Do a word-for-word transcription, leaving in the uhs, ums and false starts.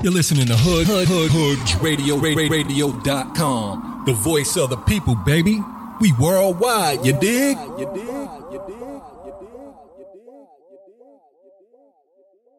You're listening to Hood, Hood, Hood, Hood Radio, radio dot com. The voice of the people, baby. We worldwide, you dig? You dig? You dig? You dig? You dig?